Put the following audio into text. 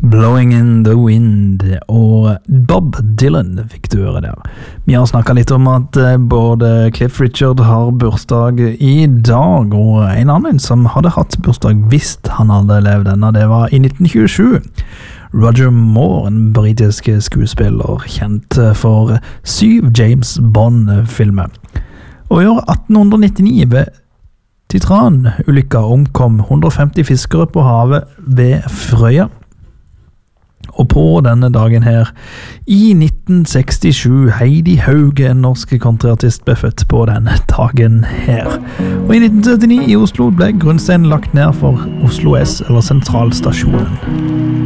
Blowing in the Wind og Bob Dylan fikk du høre der. Vi har snakket litt om at både Cliff Richard har bursdag i dag, og en annen som hadde hatt bursdag hvis han hadde levd denne, det var i 1927. Roger Moore, en britisk skuespiller, kjent for 7 James Bond-filmer. Og i år 1899 ved Titran-ulykka omkom 150 fiskere på havet ved Frøya. Og på denne dagen her, i 1967, Heidi Hauge, en norsk countryartist, ble født på denne dagen her. Og i 1979 i Oslo ble grunnsteinen lagt ned for Oslo S, eller Sentralstasjonen.